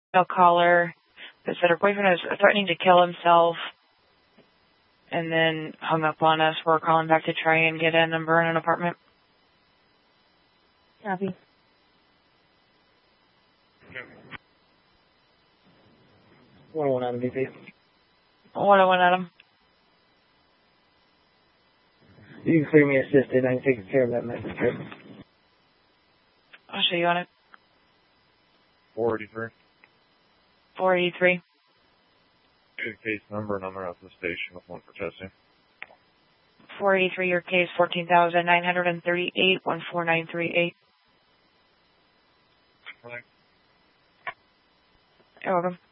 a caller that said her boyfriend was threatening to kill himself and then hung up on us. We're calling back to try and get a number in an apartment. Copy. 101 Adam, VP. 101 Adam. You can clear me assisted. I can take care of that message. I'll show you on it. 483. 483. Good case number, and I'm at the station with one for testing. 483, your case 14,938, 14938. You're welcome.